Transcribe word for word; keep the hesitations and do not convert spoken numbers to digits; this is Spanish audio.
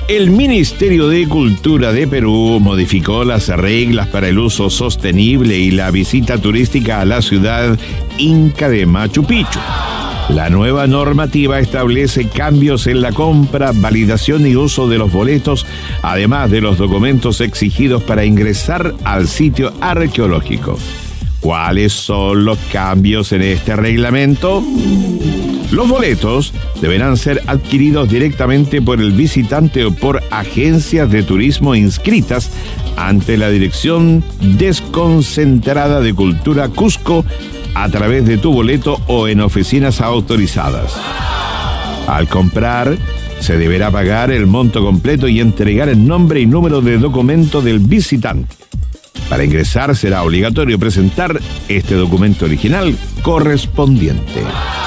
El Ministerio de Cultura de Perú modificó las reglas para el uso sostenible y la visita turística a la ciudad inca de Machu Picchu. La nueva normativa establece cambios en la compra, validación y uso de los boletos, además de los documentos exigidos para ingresar al sitio arqueológico. ¿Cuáles son los cambios en este reglamento? Los boletos deberán ser adquiridos directamente por el visitante o por agencias de turismo inscritas ante la Dirección Desconcentrada de Cultura Cusco a través de tu boleto o en oficinas autorizadas. Al comprar, se deberá pagar el monto completo y entregar el nombre y número de documento del visitante. Para ingresar será obligatorio presentar este documento original correspondiente.